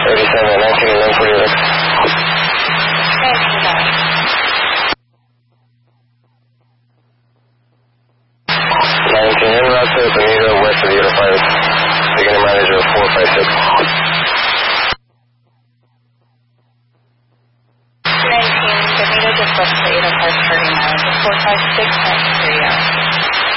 Bonita just left for 805 30 miles of 456 Area.